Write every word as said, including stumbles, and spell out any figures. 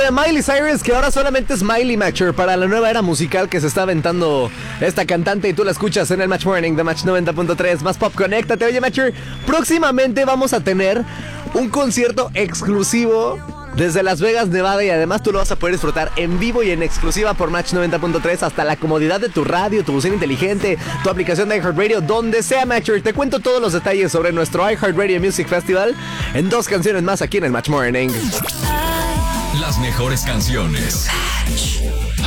de Miley Cyrus, que ahora solamente es Miley Matcher para la nueva era musical que se está aventando esta cantante, y tú la escuchas en el Match Morning de Match noventa punto tres. Más pop, conéctate. Oye, Matcher, próximamente vamos a tener un concierto exclusivo desde Las Vegas, Nevada, y además tú lo vas a poder disfrutar en vivo y en exclusiva por Match noventa punto tres hasta la comodidad de tu radio, tu bocina inteligente, tu aplicación de iHeartRadio, donde sea, Matcher. Te cuento todos los detalles sobre nuestro iHeartRadio Music Festival en dos canciones más aquí en el Match Morning. Las mejores canciones.